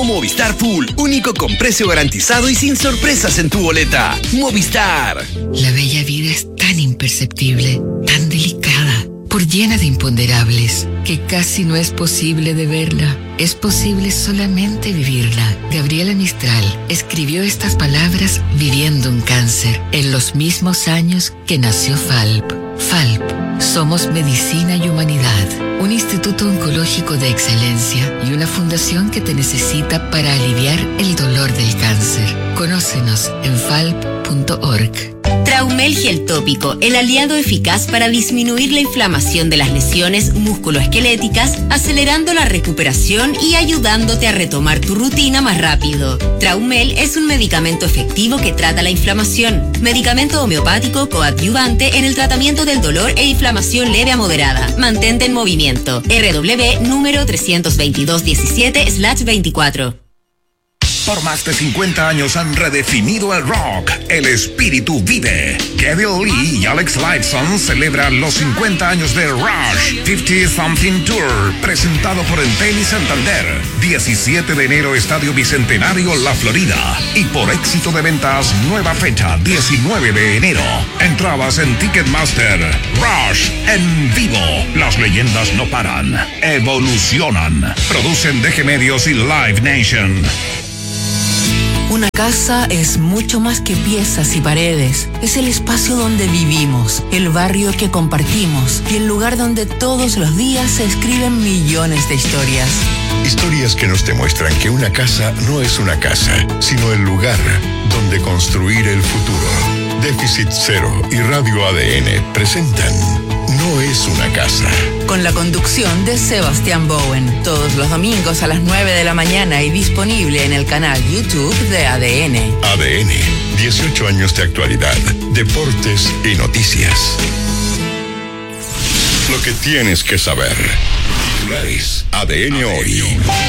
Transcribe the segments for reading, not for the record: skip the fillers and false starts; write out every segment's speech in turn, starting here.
Nuevo Movistar Full, único con precio garantizado y sin sorpresas en tu boleta. Movistar. La bella vida es tan imperceptible, tan delicada, por llena de imponderables, que casi no es posible de verla. Es posible solamente vivirla. Gabriela Mistral escribió estas palabras viviendo un cáncer en los mismos años que nació FALP. FALP, somos medicina y humanidad, un instituto oncológico de excelencia y una fundación que te necesita para aliviar el dolor del cáncer. Conócenos en falp.org. Traumel Gel Tópico, el aliado eficaz para disminuir la inflamación de las lesiones musculoesqueléticas, acelerando la recuperación y ayudándote a retomar tu rutina más rápido. Traumel es un medicamento efectivo que trata la inflamación. Medicamento homeopático coadyuvante en el tratamiento del dolor e inflamación leve a moderada. Mantente en movimiento. RW número 32217/24. Por más de 50 años han redefinido el rock. El espíritu vive. Kevin Lee y Alex Lifeson celebran los 50 años de Rush 50 Something Tour, presentado por Entel y Santander. 17 de enero, Estadio Bicentenario, La Florida. Y por éxito de ventas, nueva fecha, 19 de enero. Entradas en Ticketmaster. Rush en vivo. Las leyendas no paran. Evolucionan. Producen DG Medios y Live Nation. Una casa es mucho más que piezas y paredes. Es el espacio donde vivimos, el barrio que compartimos y el lugar donde todos los días se escriben millones de historias. Historias que nos demuestran que una casa no es una casa, sino el lugar donde construir el futuro. Déficit Cero y Radio ADN presentan No es una casa. Con la conducción de Sebastián Bowen, todos los domingos a las 9 de la mañana y disponible en el canal YouTube de ADN. ADN, 18 años de actualidad, deportes y noticias. Lo que tienes que saber. ADN hoy.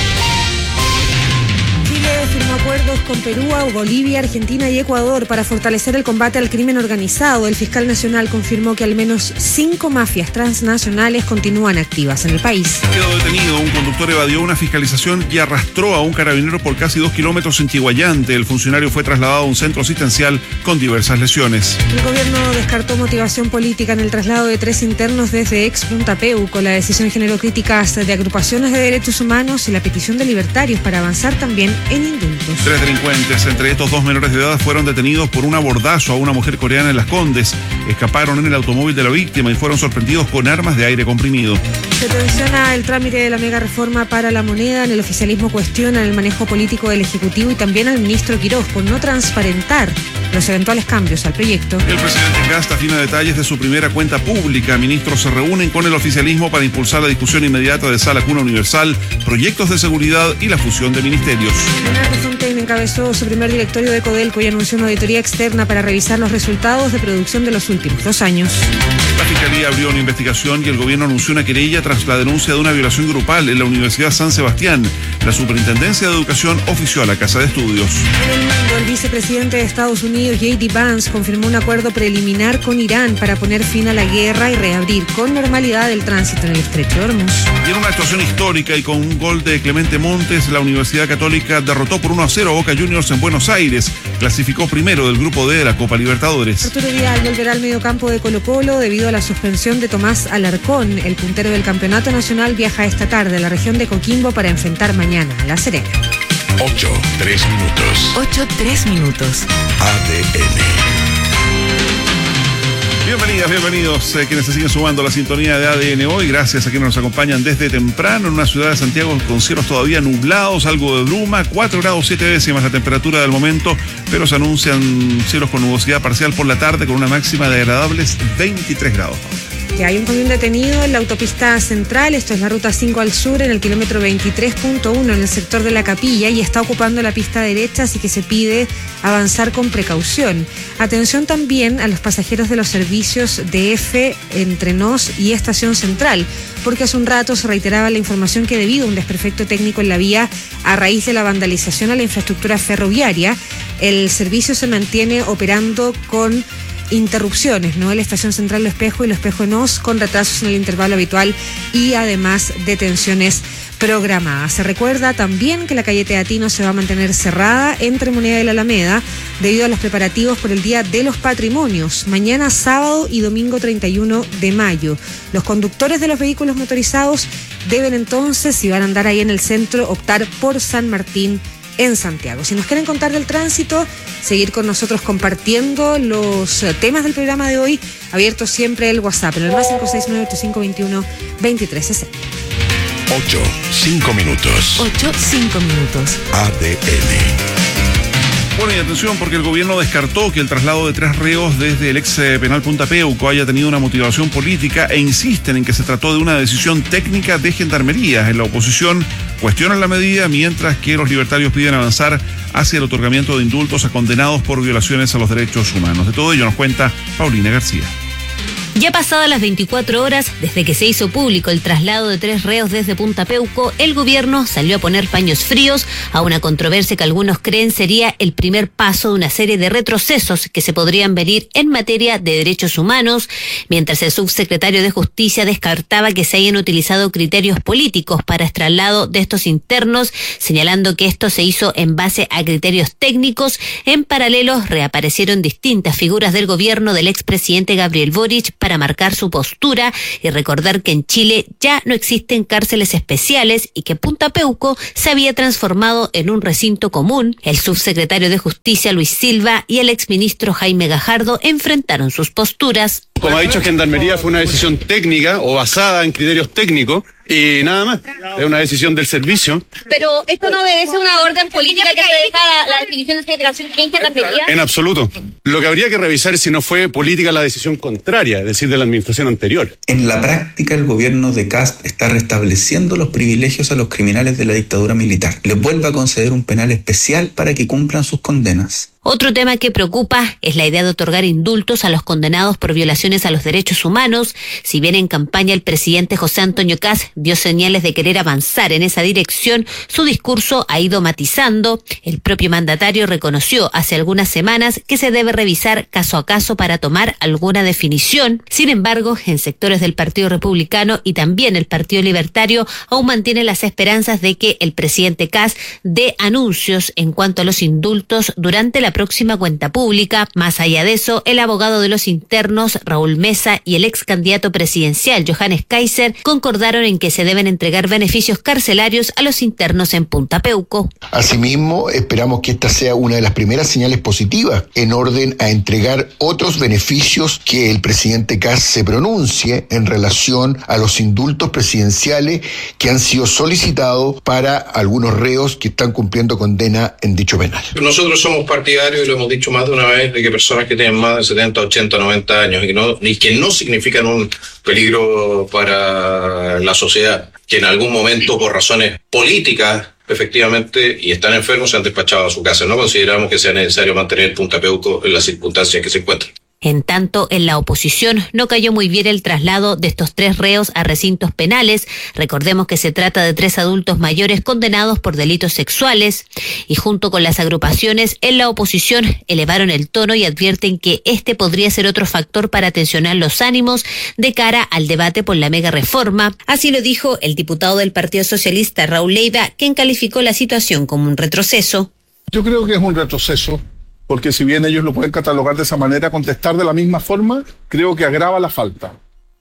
Chile firmó acuerdos con Perú, Bolivia, Argentina y Ecuador para fortalecer el combate al crimen organizado. El fiscal nacional confirmó que al menos 5 mafias transnacionales continúan activas en el país. Quedó detenido. Un conductor evadió una fiscalización y arrastró a un carabinero por casi 2 kilómetros en Chihuayante. El funcionario fue trasladado a un centro asistencial con diversas lesiones. El gobierno descartó motivación política en el traslado de 3 internos desde Punta Peuco. La decisión generó críticas de agrupaciones de derechos humanos y la petición de libertarios para avanzar también en indultos. 3 delincuentes, entre estos 2 menores de edad, fueron detenidos por un abordazo a una mujer coreana en Las Condes. Escaparon en el automóvil de la víctima y fueron sorprendidos con armas de aire comprimido. Se tensiona el trámite de la mega reforma para la moneda. En el oficialismo cuestionan el manejo político del Ejecutivo y también al ministro Quirós por no transparentar los eventuales cambios al proyecto. El presidente Kast afina detalles de su primera cuenta pública. Ministros se reúnen con el oficialismo para impulsar la discusión inmediata de Sala Cuna Universal, proyectos de seguridad y la fusión de ministerios. Leonardo Fontaine encabezó su primer directorio de Codelco y anunció una auditoría externa para revisar los resultados de producción de los últimos 2 años. La Fiscalía abrió una investigación y el gobierno anunció una querella tras la denuncia de una violación grupal en la Universidad San Sebastián. La Superintendencia de Educación ofició a la Casa de Estudios. En el mundo, el vicepresidente de Estados Unidos, J.D. Vance, confirmó un acuerdo preliminar con Irán para poner fin a la guerra y reabrir con normalidad el tránsito en el Estrecho de Hormuz. Y en una actuación histórica y con un gol de Clemente Montes, la Universidad Católica derrotó por 1-0 a Boca Juniors en Buenos Aires. Clasificó primero del grupo D de la Copa Libertadores. Arturo Vidal volverá al mediocampo de Colo-Colo debido a la suspensión de Tomás Alarcón. El puntero del campeonato nacional viaja esta tarde a la región de Coquimbo para enfrentar mañana a La Serena. 8:03 minutos. 8:03 minutos. ADN. Bienvenidos quienes se siguen sumando a la sintonía de ADN hoy. Gracias a quienes nos acompañan desde temprano en una ciudad de Santiago con cielos todavía nublados, algo de bruma, 4 grados 7 décimas la temperatura del momento, pero se anuncian cielos con nubosidad parcial por la tarde con una máxima de agradables 23 grados. Que hay un camión detenido en la autopista central, esto es la ruta 5 al sur, en el kilómetro 23.1 en el sector de La Capilla, y está ocupando la pista derecha, así que se pide avanzar con precaución. Atención también a los pasajeros de los servicios de EFE entre Nos y Estación Central, porque hace un rato se reiteraba la información que debido a un desperfecto técnico en la vía a raíz de la vandalización a la infraestructura ferroviaria, el servicio se mantiene operando con interrupciones, ¿no? En la estación central Lo Espejo y Lo Espejo Nos, con retrasos en el intervalo habitual y además detenciones programadas. Se recuerda también que la calle Teatino se va a mantener cerrada entre Moneda y la Alameda debido a los preparativos por el Día de los Patrimonios, mañana sábado y domingo 31 de mayo. Los conductores de los vehículos motorizados deben entonces, si van a andar ahí en el centro, optar por San Martín en Santiago. Si nos quieren contar del tránsito, seguir con nosotros compartiendo los temas del programa de hoy, abierto siempre el WhatsApp en el más 569-8521-2360. 5 minutos. 5 minutos. ADN. Bueno, y atención, porque el gobierno descartó que el traslado de 3 reos desde el ex penal Punta Peuco haya tenido una motivación política e insisten en que se trató de una decisión técnica de Gendarmería. En la oposición cuestionan la medida, mientras que los libertarios piden avanzar hacia el otorgamiento de indultos a condenados por violaciones a los derechos humanos. De todo ello nos cuenta Paulina García. Ya pasadas las 24 horas desde que se hizo público el traslado de 3 reos desde Punta Peuco, el gobierno salió a poner paños fríos a una controversia que algunos creen sería el primer paso de una serie de retrocesos que se podrían venir en materia de derechos humanos, mientras el subsecretario de Justicia descartaba que se hayan utilizado criterios políticos para el traslado de estos internos, señalando que esto se hizo en base a criterios técnicos. En paralelo, reaparecieron distintas figuras del gobierno del expresidente Gabriel Boric para marcar su postura y recordar que en Chile ya no existen cárceles especiales y que Punta Peuco se había transformado en un recinto común. El subsecretario de Justicia Luis Silva y el exministro Jaime Gajardo enfrentaron sus posturas. Como ha dicho Gendarmería, fue una decisión técnica o basada en criterios técnicos y nada más. Es una decisión del servicio. Pero esto no obedece a una orden política que se deja la definición de federación en Gendarmería. En absoluto. Lo que habría que revisar es si no fue política la decisión contraria, es decir, de la administración anterior. En la práctica, el gobierno de Kast está restableciendo los privilegios a los criminales de la dictadura militar. Les vuelve a conceder un penal especial para que cumplan sus condenas. Otro tema que preocupa es la idea de otorgar indultos a los condenados por violaciones a los derechos humanos. Si bien en campaña el presidente José Antonio Kast dio señales de querer avanzar en esa dirección, su discurso ha ido matizando. El propio mandatario reconoció hace algunas semanas que se debe revisar caso a caso para tomar alguna definición. Sin embargo, en sectores del Partido Republicano y también el Partido Libertario aún mantienen las esperanzas de que el presidente Kast dé anuncios en cuanto a los indultos durante la próxima cuenta pública. Más allá de eso, el abogado de los internos, Raúl Mesa, y el ex candidato presidencial, Johannes Kaiser, concordaron en que se deben entregar beneficios carcelarios a los internos en Punta Peuco. Asimismo, esperamos que esta sea una de las primeras señales positivas en orden a entregar otros beneficios que el presidente Kast se pronuncie en relación a los indultos presidenciales que han sido solicitados para algunos reos que están cumpliendo condena en dicho penal. Nosotros somos partidarios, y lo hemos dicho más de una vez, de que personas que tienen más de 70, 80, 90 años y que no significan un peligro para la sociedad, que en algún momento por razones políticas efectivamente y están enfermos se han despachado a su casa. No consideramos que sea necesario mantener Punta Peuco en las circunstancias que se encuentran. En tanto, en la oposición no cayó muy bien el traslado de estos 3 reos a recintos penales. Recordemos que se trata de 3 adultos mayores condenados por delitos sexuales. Y junto con las agrupaciones, en la oposición elevaron el tono y advierten que este podría ser otro factor para tensionar los ánimos de cara al debate por la mega reforma. Así lo dijo el diputado del Partido Socialista, Raúl Leiva, quien calificó la situación como un retroceso. Yo creo que es un retroceso, porque si bien ellos lo pueden catalogar de esa manera, contestar de la misma forma, creo que agrava la falta.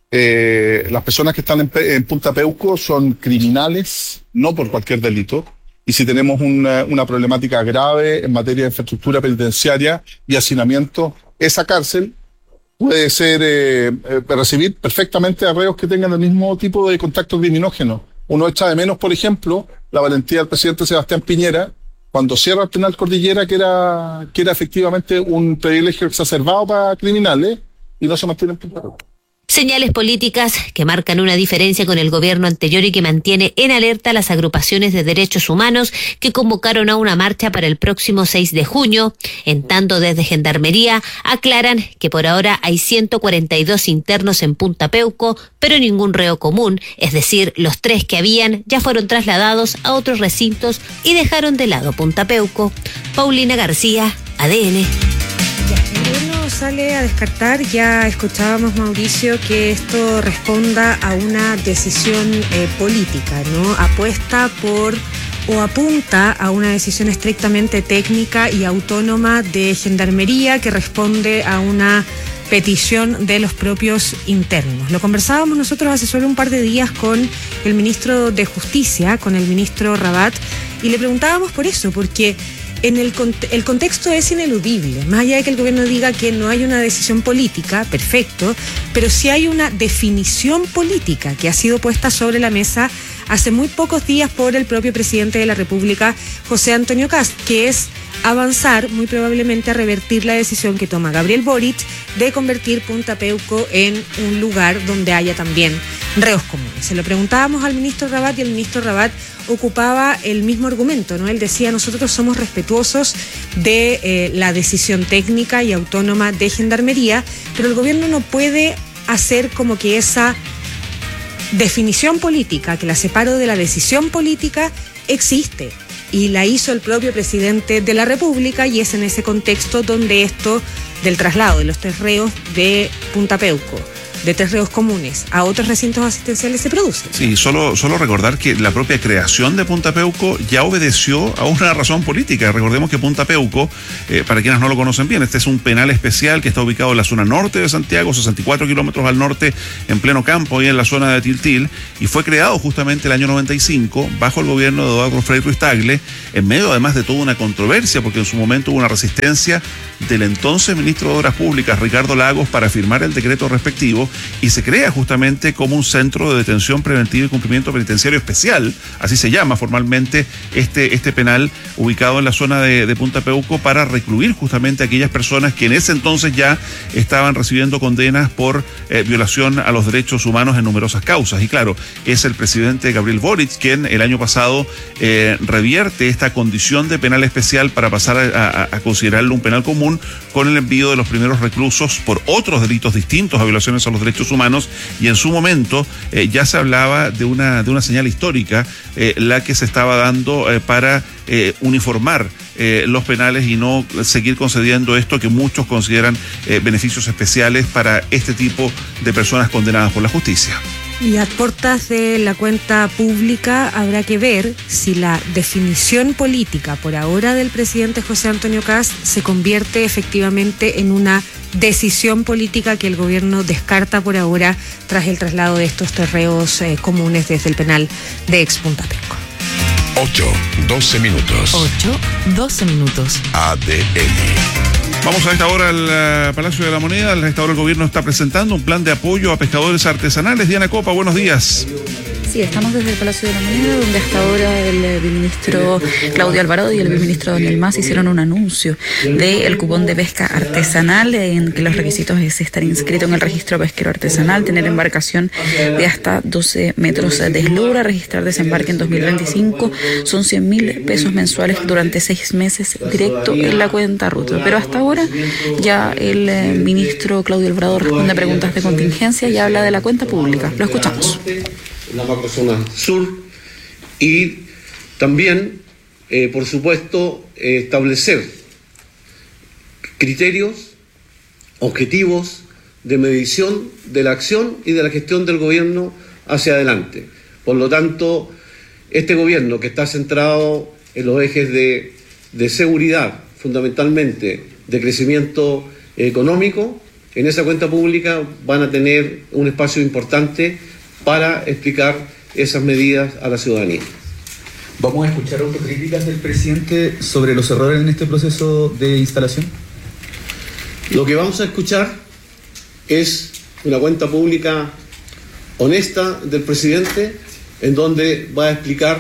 Las personas que están en Punta Peuco son criminales, no por cualquier delito, y si tenemos una problemática grave en materia de infraestructura penitenciaria y hacinamiento, esa cárcel puede ser recibir perfectamente a reos que tengan el mismo tipo de contacto criminógeno. Uno echa de menos, por ejemplo, la valentía del presidente Sebastián Piñera, cuando cierra el penal Cordillera, que era efectivamente un privilegio exacerbado para criminales, y no se mantiene en Punta Peuco. Señales políticas que marcan una diferencia con el gobierno anterior y que mantiene en alerta las agrupaciones de derechos humanos que convocaron a una marcha para el próximo 6 de junio. En tanto, desde Gendarmería aclaran que por ahora hay 142 internos en Punta Peuco, pero ningún reo común, es decir, los 3 que habían ya fueron trasladados a otros recintos y dejaron de lado Punta Peuco. Paulina García, ADN. sale a descartar, ya escuchábamos, Mauricio, que esto responda a una decisión política, ¿no? Apuesta por o apunta a una decisión estrictamente técnica y autónoma de Gendarmería que responde a una petición de los propios internos. Lo conversábamos nosotros hace solo un par de días con el ministro de Justicia, con el ministro Rabat, y le preguntábamos por eso, porque el contexto es ineludible. Más allá de que el gobierno diga que no hay una decisión política, perfecto, pero sí hay una definición política que ha sido puesta sobre la mesa hace muy pocos días por el propio presidente de la República, José Antonio Kast, que es avanzar muy probablemente a revertir la decisión que toma Gabriel Boric de convertir Punta Peuco en un lugar donde haya también reos comunes. Se lo preguntábamos al ministro Rabat y el ministro Rabat ocupaba el mismo argumento, ¿no? Él decía, nosotros somos respetuosos de la decisión técnica y autónoma de Gendarmería, pero el gobierno no puede hacer como que esa definición política, que la separo de la decisión política, existe. Y la hizo el propio presidente de la República, y es en ese contexto donde esto del traslado de los 3 reos de Punta Peuco, de 3 reos comunes a otros recintos asistenciales se produce. Sí, solo recordar que la propia creación de Punta Peuco ya obedeció a una razón política. Recordemos que Punta Peuco, para quienes no lo conocen bien, este es un penal especial que está ubicado en la zona norte de Santiago, 64 kilómetros al norte, en pleno campo y en la zona de Tiltil, y fue creado justamente el año 95 bajo el gobierno de Eduardo Frei Ruiz-Tagle, en medio además de toda una controversia, porque en su momento hubo una resistencia del entonces ministro de Obras Públicas, Ricardo Lagos, para firmar el decreto respectivo, y se crea justamente como un centro de detención preventiva y cumplimiento penitenciario especial, así se llama formalmente este penal ubicado en la zona de Punta Peuco, para recluir justamente a aquellas personas que en ese entonces ya estaban recibiendo condenas por violación a los derechos humanos en numerosas causas. Y claro, es el presidente Gabriel Boric quien el año pasado revierte esta condición de penal especial para pasar a considerarlo un penal común, con el envío de los primeros reclusos por otros delitos distintos a violaciones a los derechos humanos, y en su momento ya se hablaba de una señal histórica, la que se estaba dando para uniformar los penales y no seguir concediendo esto que muchos consideran beneficios especiales para este tipo de personas condenadas por la justicia. Y a puertas de la cuenta pública habrá que ver si la definición política por ahora del presidente José Antonio Kast se convierte efectivamente en una decisión política que el gobierno descarta por ahora tras el traslado de estos 3 reos comunes desde el penal de ex Punta Peuco. 8:12 minutos. 8:12 minutos. ADN. Vamos a esta hora al Palacio de la Moneda. A esta hora el gobierno está presentando un plan de apoyo a pescadores artesanales. Diana Copa, buenos días. Sí, estamos desde el Palacio de la Moneda, donde hasta ahora el viceministro Claudio Alvarado y el viceministro Daniel Mas hicieron un anuncio del cupón de pesca artesanal, en que los requisitos es estar inscrito en el registro pesquero artesanal, tener embarcación de hasta 12 metros de eslora, registrar desembarque en 2025, son 100.000 pesos mensuales durante 6 meses directo en la cuenta ruta. Pero hasta ahora ya el ministro Claudio Alvarado responde a preguntas de contingencia y habla de la cuenta pública. Lo escuchamos. La macrozona sur, y también, por supuesto, establecer criterios, objetivos de medición de la acción y de la gestión del gobierno hacia adelante. Por lo tanto, este gobierno, que está centrado en los ejes de seguridad, fundamentalmente de crecimiento económico, en esa cuenta pública van a tener un espacio importante para explicar esas medidas a la ciudadanía. ¿Vamos a escuchar autocríticas del presidente sobre los errores en este proceso de instalación? Lo que vamos a escuchar es una cuenta pública honesta del presidente, en donde va a explicar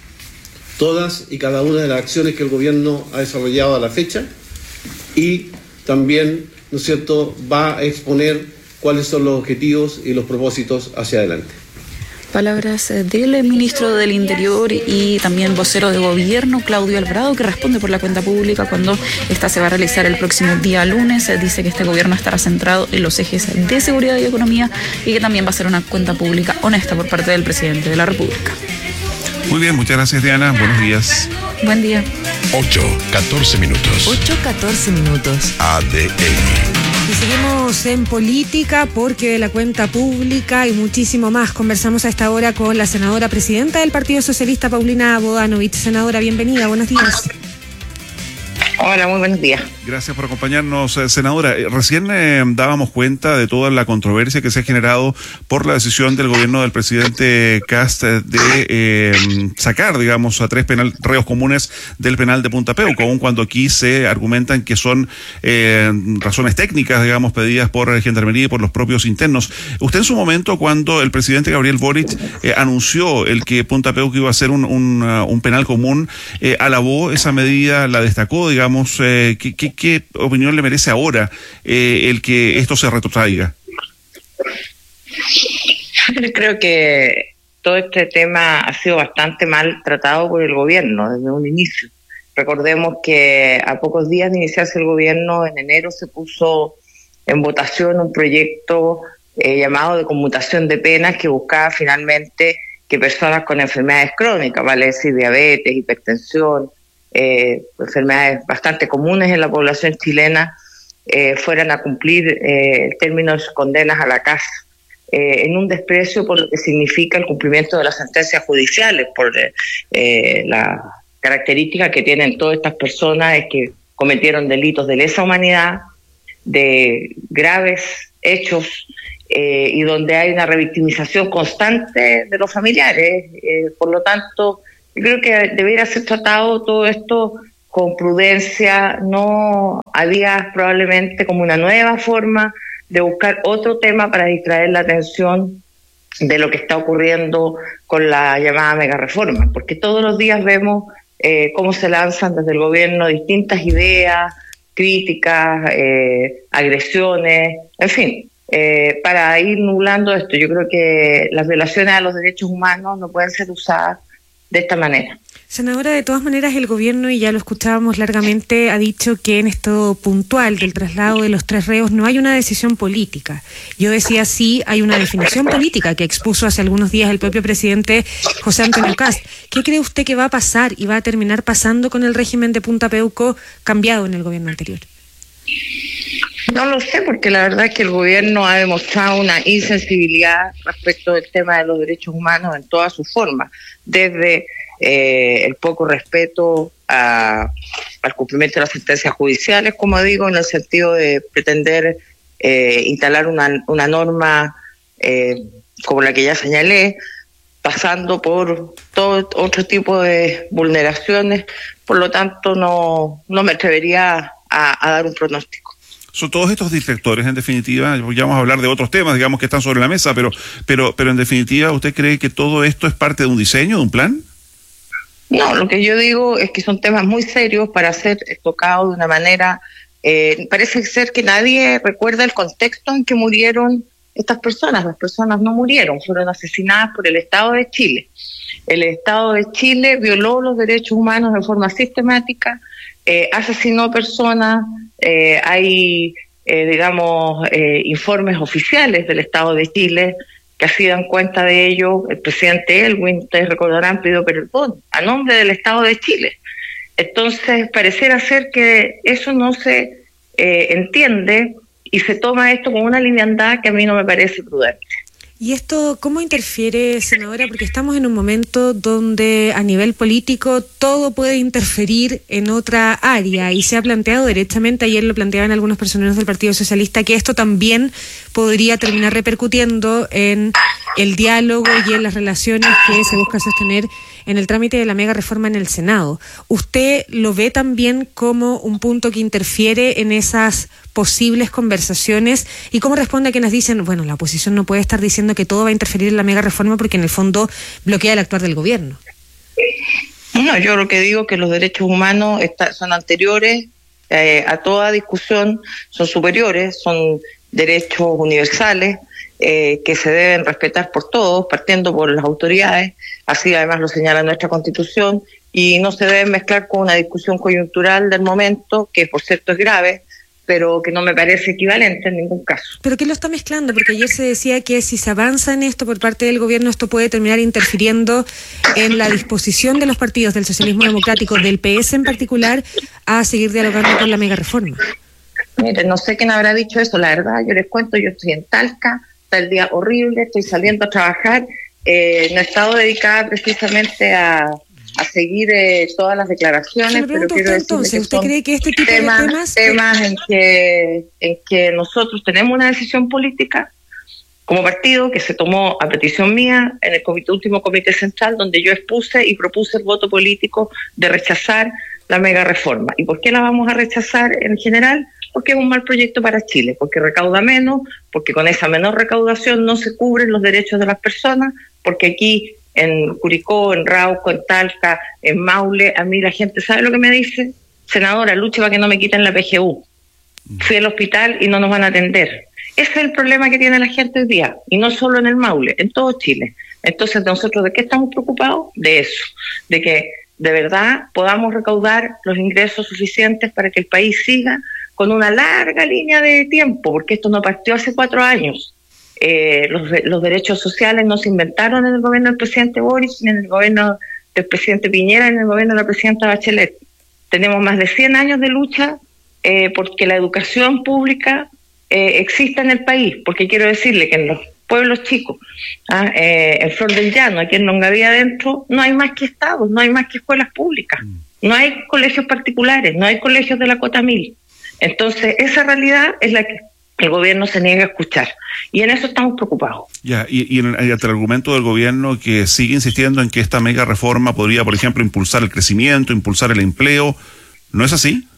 todas y cada una de las acciones que el gobierno ha desarrollado a la fecha, y también, ¿no es cierto?, va a exponer cuáles son los objetivos y los propósitos hacia adelante. Palabras del ministro del Interior y también vocero de gobierno, Claudio Alvarado, que responde por la cuenta pública cuando esta se va a realizar el próximo día lunes. Dice que este gobierno estará centrado en los ejes de seguridad y economía, y que también va a ser una cuenta pública honesta por parte del presidente de la República. Muy bien, muchas gracias, Diana. Buenos días. Buen día. 8:14 minutos. 8:14 minutos. ADN. Y seguimos en política porque de la cuenta pública y muchísimo más. Conversamos a esta hora con la senadora presidenta del Partido Socialista, Paulina Bodanovich. Senadora, bienvenida, buenos días. Hola, muy buenos días. Gracias por acompañarnos, senadora. Recién dábamos cuenta de toda la controversia que se ha generado por la decisión del gobierno del presidente Kast de sacar, digamos, a 3 reos comunes del penal de Punta Peuco, aun cuando aquí se argumentan que son razones técnicas, digamos, pedidas por Gendarmería y por los propios internos. Usted en su momento, cuando el presidente Gabriel Boric anunció el que Punta Peuco iba a ser un penal común, alabó esa medida, la destacó, digamos. ¿Qué opinión le merece ahora el que esto se retrotraiga? Yo creo que todo este tema ha sido bastante mal tratado por el gobierno desde un inicio. Recordemos que a pocos días de iniciarse el gobierno, en enero se puso en votación un proyecto llamado de conmutación de penas que buscaba finalmente que personas con enfermedades crónicas, vale decir diabetes, hipertensión, enfermedades bastante comunes en la población chilena, fueran a cumplir el término de sus condenas a la casa, en un desprecio por lo que significa el cumplimiento de las sentencias judiciales, por la característica que tienen todas estas personas es que cometieron delitos de lesa humanidad, de graves hechos, y donde hay una revictimización constante de los familiares. Por lo tanto, yo creo que debería ser tratado todo esto con prudencia. No había probablemente como una nueva forma de buscar otro tema para distraer la atención de lo que está ocurriendo con la llamada mega reforma, porque todos los días vemos cómo se lanzan desde el gobierno distintas ideas, críticas, agresiones, en fin, para ir nublando esto. Yo creo que las violaciones a los derechos humanos no pueden ser usadas de esta manera. Senadora, de todas maneras el gobierno, y ya lo escuchábamos largamente, ha dicho que en esto puntual del traslado de los 3 reos no hay una decisión política. Yo decía sí, hay una definición política que expuso hace algunos días el propio presidente José Antonio Kast. ¿Qué cree usted que va a pasar y va a terminar pasando con el régimen de Punta Peuco cambiado en el gobierno anterior? No lo sé, porque la verdad es que el gobierno ha demostrado una insensibilidad respecto del tema de los derechos humanos en todas sus formas, desde el poco respeto al cumplimiento de las sentencias judiciales, como digo, en el sentido de pretender instalar una norma como la que ya señalé, pasando por todo otro tipo de vulneraciones. Por lo tanto, no me atrevería a dar un pronóstico. Son todos estos distractores, en definitiva, ya vamos a hablar de otros temas, digamos, que están sobre la mesa, pero en definitiva, ¿usted cree que todo esto es parte de un diseño, de un plan? No, lo que yo digo es que son temas muy serios para ser tocados de una manera... parece ser que nadie recuerda el contexto en que murieron estas personas. Las personas no murieron, fueron asesinadas por el Estado de Chile. El Estado de Chile violó los derechos humanos de forma sistemática, asesinó personas. Hay, informes oficiales del Estado de Chile que así dan cuenta de ello. El presidente Elwin, ustedes recordarán, pidió perdón a nombre del Estado de Chile. Entonces, pareciera ser que eso no se entiende y se toma esto con una liviandad que a mí no me parece prudente. ¿Y esto cómo interfiere, senadora? Porque estamos en un momento donde a nivel político todo puede interferir en otra área y se ha planteado derechamente, ayer lo planteaban algunos personeros del Partido Socialista, que esto también podría terminar repercutiendo en el diálogo y en las relaciones que se busca sostener en el trámite de la mega reforma en el Senado. ¿Usted lo ve también como un punto que interfiere en esas posibles conversaciones? ¿Y cómo responde a quienes dicen, bueno, la oposición no puede estar diciendo que todo va a interferir en la mega reforma porque en el fondo bloquea el actuar del gobierno? No, yo lo que digo es que los derechos humanos son anteriores a toda discusión, son superiores, son derechos universales que se deben respetar por todos, partiendo por las autoridades, así además lo señala nuestra Constitución, y no se deben mezclar con una discusión coyuntural del momento, que por cierto es grave, pero que no me parece equivalente en ningún caso. ¿Pero qué lo está mezclando? Porque ayer se decía que si se avanza en esto por parte del gobierno, esto puede terminar interfiriendo en la disposición de los partidos del socialismo democrático, del PS en particular, a seguir dialogando con la mega reforma. Mire, no sé quién habrá dicho eso, la verdad, yo les cuento, yo estoy en Talca, está el día horrible, estoy saliendo a trabajar, no he estado dedicada precisamente a seguir todas las declaraciones, pero quiero decirle entonces, que ¿usted son cree que este tipo de temas en que nosotros tenemos una decisión política como partido que se tomó a petición mía en el último comité central, donde yo expuse y propuse el voto político de rechazar la mega reforma? ¿Y por qué la vamos a rechazar en general? Porque es un mal proyecto para Chile, porque recauda menos, porque con esa menor recaudación no se cubren los derechos de las personas, porque aquí en Curicó, en Rauco, en Talca, en Maule, a mí la gente sabe lo que me dice: senadora, luche para que no me quiten la PGU. Fui al hospital y no nos van a atender. Ese es el problema que tiene la gente hoy día, y no solo en el Maule, en todo Chile. Entonces, nosotros, ¿de qué estamos preocupados? De eso, de que de verdad podamos recaudar los ingresos suficientes para que el país siga con una larga línea de tiempo, porque esto no partió hace 4 años. Los derechos sociales no se inventaron en el gobierno del presidente Boric, ni en el gobierno del presidente Piñera, ni en el gobierno de la presidenta Bachelet. Tenemos más de 100 años de lucha porque la educación pública exista en el país, porque quiero decirle que en los pueblos chicos, en Flor del Llano, aquí en Longaví adentro, no hay más que estados, no hay más que escuelas públicas, no hay colegios particulares, no hay colegios de la cota 1000. Entonces, esa realidad es la que el gobierno se niega a escuchar, y en eso estamos preocupados. Ya, y ante el argumento del gobierno que sigue insistiendo en que esta mega reforma podría, por ejemplo, impulsar el crecimiento, impulsar el empleo, ¿no es así?